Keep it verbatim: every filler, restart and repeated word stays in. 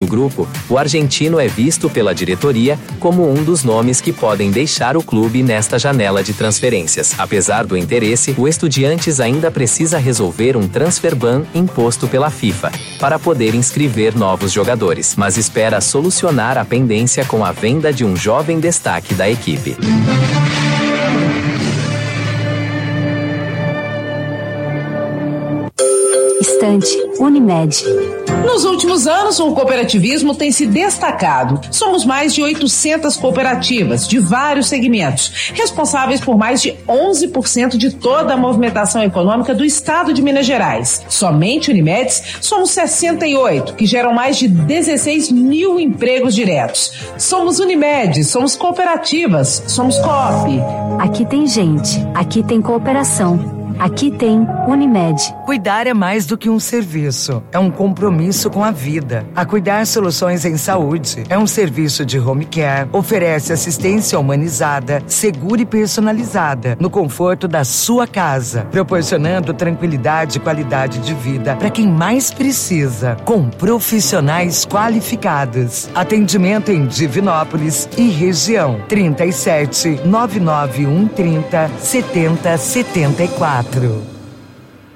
grupo, o argentino é visto pela diretoria como um dos nomes que podem deixar o clube nesta janela de transferências. Apesar do interesse, o Estudiantes ainda precisa resolver um transfer ban imposto pela FIFA para poder inscrever novos jogadores, mas espera solucionar a pendência com a venda de um jovem destaque da equipe. Estante Unimed. Nos últimos anos, o cooperativismo tem se destacado. Somos mais de oitocentas cooperativas de vários segmentos, responsáveis por mais de onze por cento de toda a movimentação econômica do estado de Minas Gerais. Somente Unimedes somos sessenta e oito, que geram mais de dezesseis mil empregos diretos. Somos Unimed, somos cooperativas, somos Coop. Aqui tem gente, aqui tem cooperação. Aqui tem Unimed. Cuidar é mais do que um serviço, é um compromisso com a vida. A Cuidar Soluções em Saúde é um serviço de home care, oferece assistência humanizada, segura e personalizada, no conforto da sua casa, proporcionando tranquilidade e qualidade de vida para quem mais precisa, com profissionais qualificados. Atendimento em Divinópolis e região. trinta e sete, nove nove um trinta, setenta setenta e quatro.